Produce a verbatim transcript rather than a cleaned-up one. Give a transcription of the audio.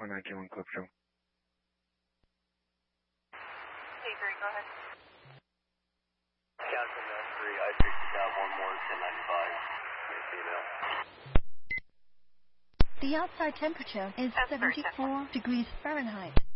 four nine two one Clip Show. Hey, three, go ahead. Captain nine three, I picked it up one more ten ninety-five. Female. The outside temperature is That's seventy-four degrees Fahrenheit.